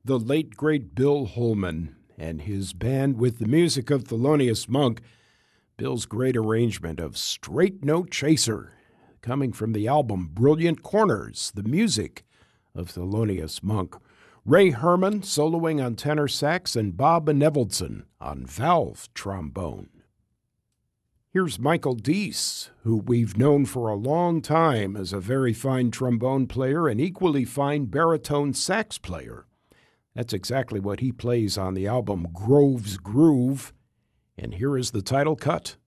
the late great Bill Holman and his band with the music of Thelonious Monk. Bill's great arrangement of Straight No Chaser, coming from the album Brilliant Corners, the music of Thelonious Monk. Ray Herman soloing on tenor sax and Bob Benevoldson on valve trombone. Here's Michael Deese, who we've known for a long time as a very fine trombone player and equally fine baritone sax player. That's exactly what he plays on the album Grove's Groove, and here is the title cut.